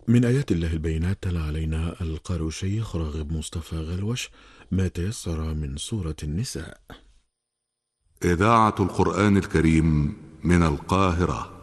من آيات الله البينات تلا علينا القارئ الشيخ راغب مصطفى غلوش ما تيسر من سورة النساء. إذاعة القرآن الكريم من القاهرة.